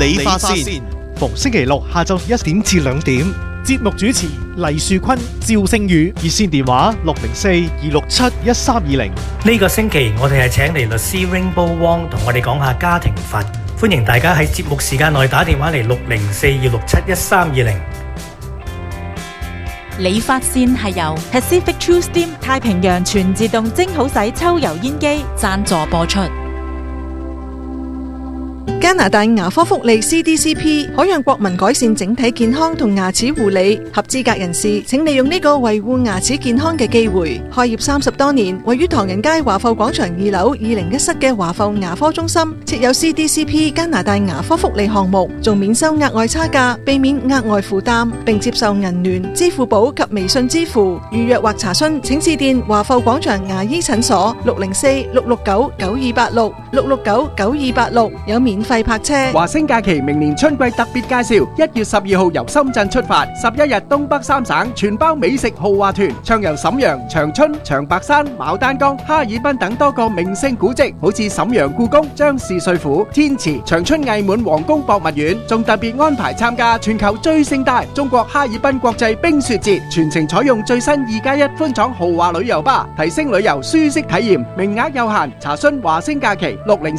理髮線， 逢星期六下晝1點至2點。 節目主持黎樹坤、趙星宇， 熱線電話604-267-1320。 呢個星期我哋係請嚟律師 Rainbow Wong 同我哋講下家庭法，歡迎大家喺節目時間內打電話嚟604-267-1320。 理髮線係由 Pacific True Steam 太平洋全自動蒸好洗抽油煙機贊助播出。 加拿大牙科福利 CDCP 可讓國民改善整體健康同牙齒護理，合資格人士請利用呢個維護牙齒健康嘅機會。開業30多年，位於唐人街華埠廣場2樓201室嘅華埠牙科中心設有 CDCP 加拿大牙科福利項目，仲免收額外差價，避免額外負擔，並接受銀聯、支付寶及微信支付。預約或查詢請致電華埠廣場牙醫診所604-669-9286 有免費泊車。 華星假期明年春季特別介紹，1月12號由深圳出發，11日東北3省全包美食豪華團，暢遊瀋陽、長春、長白山、牡丹江、哈爾濱等多個名勝古蹟，好似瀋陽故宮、張氏帥府、天池、長春藝滿皇宮博物院，仲特別安排參加全球最盛大中國哈爾濱國際冰雪節，全程採用最新2+1寬敞豪華旅遊巴，提升旅遊舒適體驗，名額有限，查詢華星假期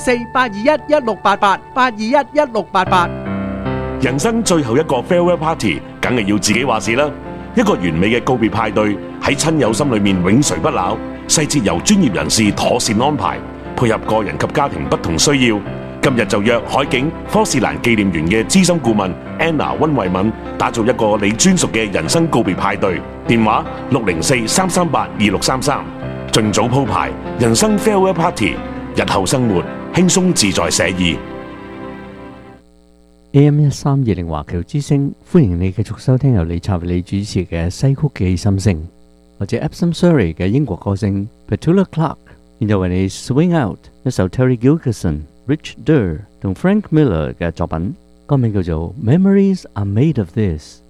604-821-1688。821-1688。 人生最後一個 farewell party，梗係要自己話事啦。一個完美嘅告別派對，喺親友心裏面永垂不朽，細節由專業人士妥善安排，配合個人及家庭不同需要。今日就約海景科士蘭紀念園嘅資深顧問 Anna 溫慧敏，打造一個你專屬嘅人生告別派對。電話604-338-2633，盡早鋪排人生 farewell party，日後生活輕鬆自在寫意。 AM1320華僑之聲，歡迎你繼續收聽由李察為你主持嘅西曲記心聲，或者 Epsom Surrey 嘅英國歌星 Petula Clark， 現在為你 Swing Out 一首 Terry Gilkyson、Rich Durr 同 Frank Miller 嘅作品，歌名叫做 Memories Are Made of This。